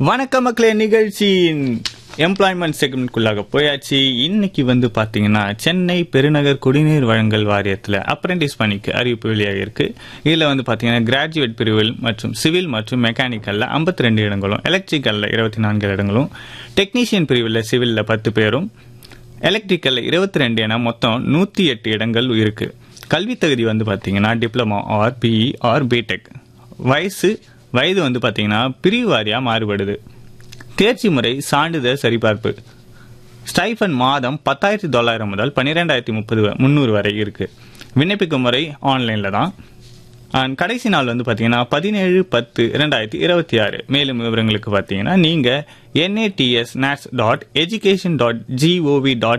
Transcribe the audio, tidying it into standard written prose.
வணக்கம் மக்களே, நிகழ்ச்சியின் எம்ப்ளாய்மெண்ட் செக்மெண்ட்குள்ளாக போயாச்சு. இன்னைக்கு பாத்தீங்கன்னா சென்னை பெருநகர் குடிநீர் வழங்கல் வாரியத்தில் அப்ரெண்டிஸ் பணிக்கு அறிவிப்பு வெளியாக இருக்கு. இதுல பாத்தீங்கன்னா கிராஜுவேட் பிரிவில் மற்றும் சிவில் மற்றும் மெக்கானிக்கல்ல 52 இடங்களும், எலக்ட்ரிக்கல்ல 24 இடங்களும், டெக்னீஷியன் பிரிவில் சிவில்ல 10 பேரும், எலக்ட்ரிக்கல்ல 22 என மொத்தம் 108 இடங்கள் இருக்கு. கல்வி தகுதி பாத்தீங்கன்னா diploma R BE R BTech. வயது பாத்தீங்கன்னா பிரிவு வாரியா மாறுபடுது. தேர்ச்சி முறை சான்றிதழ் சரிபார்ப்பு. ஸ்டைஃபன் மாதம் 10,900 முதல் 12,300 வரை இருக்கு. விண்ணப்பிக்கும் முறை ஆன்லைன்ல தான். கடைசி நாள் பாத்தீங்கன்னா 17/10/2026. மேலும் விவரங்களுக்கு பாத்தீங்கன்னா நீங்க NATS.education.gov.in